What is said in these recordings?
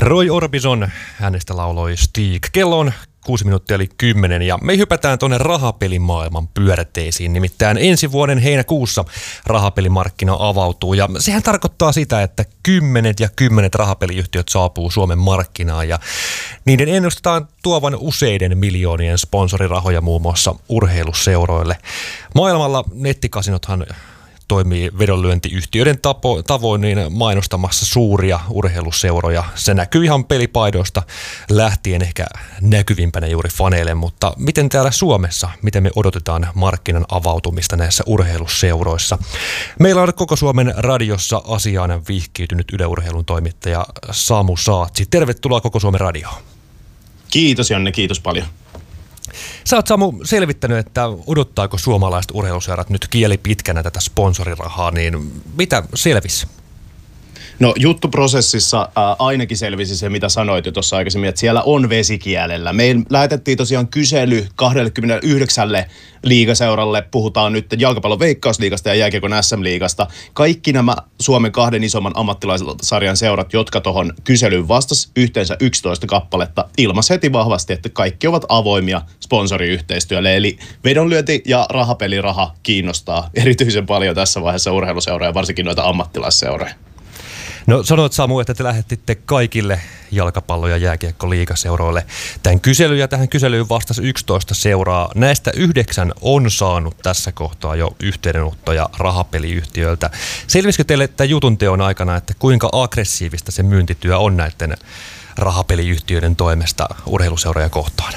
Roy Orbison hänestä lauloi Stig. Kello on 6 minuuttia eli 10 ja me hypätään tuonne rahapelimaailman pyörteisiin. Nimittäin ensi vuoden heinäkuussa rahapelimarkkina avautuu ja sehän tarkoittaa sitä, että kymmenet rahapeliyhtiöt saapuu Suomen markkinaan ja niiden ennustetaan tuovan useiden miljoonien sponsorirahoja muun muassa urheiluseuroille. Maailmalla nettikasinothan toimii vedonlyöntiyhtiöiden tavoin niin mainostamassa suuria urheiluseuroja. Se näkyy ihan pelipaidoista lähtien ehkä näkyvimpänä juuri faneille, mutta miten täällä Suomessa, miten me odotetaan markkinan avautumista näissä urheiluseuroissa? Meillä on koko Suomen radiossa asiaan vihkiytynyt Yle Urheilun toimittaja Samu Saatsi. Tervetuloa Koko Suomen radioon. Kiitos Janne, kiitos paljon. Sä oot Samu selvittänyt, että odottaako suomalaiset urheiluseurat nyt kieli pitkänä tätä sponsorirahaa, niin mitä selvisi? No juttuprosessissa ainakin selvisi se, mitä sanoit jo tuossa aikaisemmin, että siellä on vesikielellä. Me lähetettiin tosiaan kysely 29 liigaseuralle, puhutaan nyt jalkapallon Veikkausliigasta ja jääkiekon SM-liigasta. Kaikki nämä Suomen kahden isomman ammattilaisarjan seurat, jotka tuohon kyselyyn vastasi, yhteensä 11 kappaletta, ilmaisi heti vahvasti, että kaikki ovat avoimia sponsoriyhteistyölle. Eli vedonlyönti ja rahapeliraha kiinnostaa erityisen paljon tässä vaiheessa urheiluseuroja, varsinkin noita ammattilaisseuroja. No sanoit Samu, että te lähetitte kaikille jalkapallo- ja jääkiekko-liigaseuroille tämän kyselyn ja tähän kyselyyn vastasi 11 seuraa. Näistä 9 on saanut tässä kohtaa jo yhteydenottoja rahapeliyhtiöiltä. Selvisikö teille tämän jutun teon aikana, että kuinka aggressiivista se myyntityö on näiden rahapeliyhtiöiden toimesta urheiluseuroja kohtaan?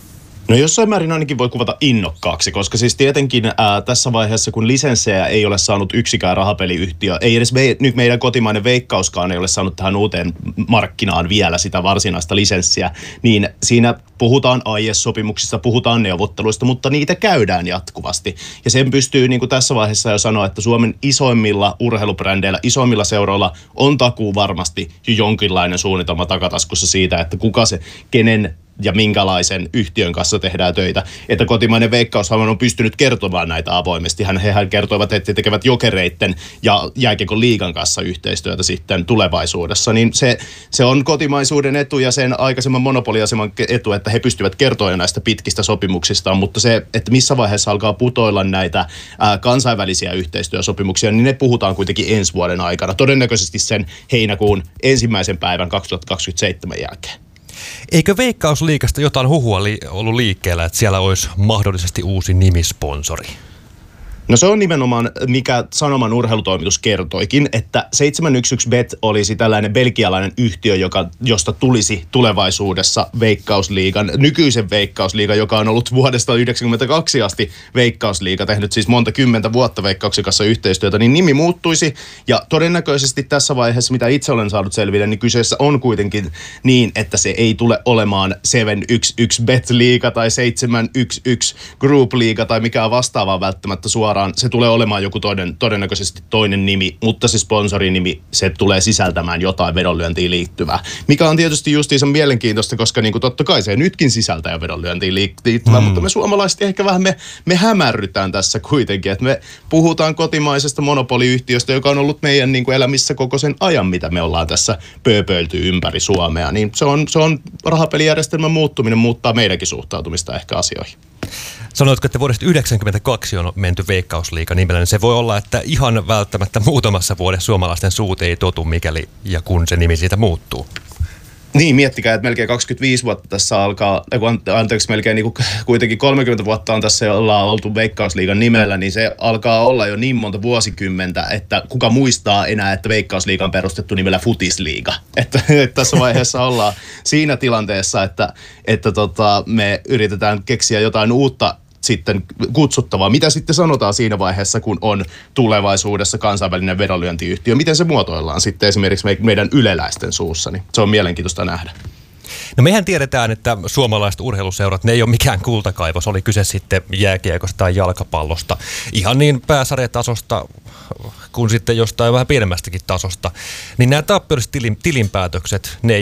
No jossain määrin ainakin voi kuvata innokkaaksi, koska siis tietenkin tässä vaiheessa, kun lisenssejä ei ole saanut yksikään rahapeliyhtiö, ei edes nyt meidän kotimainen Veikkauskaan ei ole saanut tähän uuteen markkinaan vielä sitä varsinaista lisenssiä, niin siinä puhutaan aiesopimuksista, puhutaan neuvotteluista, mutta niitä käydään jatkuvasti. Ja sen pystyy niin kuin tässä vaiheessa jo sanoa, että Suomen isoimmilla urheilubrändeillä, isoimmilla seuroilla on takuu varmasti jo jonkinlainen suunnitelma takataskussa siitä, että kuka se, kenen ja minkälaisen yhtiön kanssa tehdään töitä. Että kotimainen Veikkaushan on pystynyt kertomaan näitä avoimesti. Hehän kertoivat, että tekevät Jokereitten ja jääkiekon liigan kanssa yhteistyötä sitten tulevaisuudessa. Niin se on kotimaisuuden etu ja sen aikaisemman monopoliaseman etu, että he pystyvät kertomaan näistä pitkistä sopimuksistaan, mutta se, että missä vaiheessa alkaa putoilla näitä kansainvälisiä yhteistyösopimuksia, niin ne puhutaan kuitenkin ensi vuoden aikana. Todennäköisesti sen heinäkuun 1. päivän 2027 jälkeen. Eikö Veikkausliigasta jotain huhua ollut liikkeellä, että siellä olisi mahdollisesti uusi nimisponsori? No se on nimenomaan, mikä Sanoman urheilutoimitus kertoikin, että 711bet olisi tällainen belgialainen yhtiö, josta tulisi tulevaisuudessa Veikkausliigan, nykyisen Veikkausliigan, joka on ollut vuodesta 1992 asti Veikkausliiga, tehnyt siis monta kymmentä vuotta Veikkauksen kanssa yhteistyötä, niin nimi muuttuisi. Ja todennäköisesti tässä vaiheessa, mitä itse olen saanut selville, niin kyseessä on kuitenkin niin, että se ei tule olemaan 711bet-liiga tai 711 Group-liiga tai mikään vastaavaa välttämättä suoraan. Se tulee olemaan joku todennäköisesti toinen nimi, mutta se sponsorinimi, se tulee sisältämään jotain vedonlyöntiin liittyvää. Mikä on tietysti justiinsa mielenkiintoista, koska niin kuin totta kai se nytkin sisältää jo vedonlyöntiin liittyvää, mutta me suomalaiset ehkä vähän me hämärrytään tässä kuitenkin, että me puhutaan kotimaisesta monopoliyhtiöstä, joka on ollut meidän niin kuin elämissä koko sen ajan, mitä me ollaan tässä pööpöilty ympäri Suomea. Niin se on rahapelijärjestelmän muuttuminen muuttaa meidänkin suhtautumista ehkä asioihin. Sanoitko, että vuodesta 1992 on menty Veikkausliiga nimellä, niin se voi olla, että ihan välttämättä muutamassa vuodessa suomalaisten suut ei totu, mikäli ja kun se nimi siitä muuttuu. Niin, miettikää, että melkein 25 vuotta tässä alkaa, melkein niin kuin kuitenkin 30 vuotta on tässä ollaan oltu Veikkausliigan nimellä, niin se alkaa olla jo niin monta vuosikymmentä, että kuka muistaa enää, että Veikkausliiga on perustettu nimellä Futisliiga. Että tässä vaiheessa ollaan siinä tilanteessa, että me yritetään keksiä jotain uutta sitten kutsuttavaa. Mitä sitten sanotaan siinä vaiheessa, kun on tulevaisuudessa kansainvälinen vedonlyöntiyhtiö? Miten se muotoillaan sitten esimerkiksi meidän yleläisten suussa? Niin se on mielenkiintoista nähdä. No mehän tiedetään, että suomalaiset urheiluseurat, ne ei ole mikään kultakaivos, oli kyse sitten jääkiekosta tai jalkapallosta. Ihan niin pääsarjatasosta kuin sitten jostain vähän pienemmästäkin tasosta. Niin nämä tappiolliset tilinpäätökset, ne ei